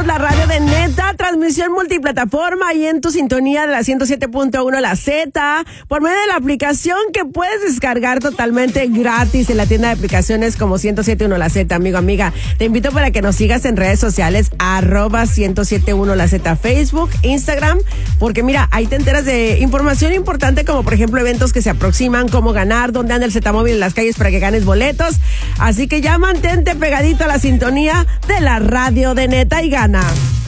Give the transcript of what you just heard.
somos la radio de Neta, transmisión multiplataforma y en tu sintonía de la 107.1 La Z, por medio de la aplicación que puedes descargar totalmente gratis en la tienda de aplicaciones como 107.1 La Z, amigo, amiga. Te invito para que nos sigas en redes sociales, @1071 La Z, Facebook, Instagram, porque mira, ahí te enteras de información importante como por ejemplo eventos que se aproximan, cómo ganar, dónde anda el Z Móvil en las calles para que ganes boletos. Así que ya mantente pegadito a la sintonía de la radio de Neta y gana.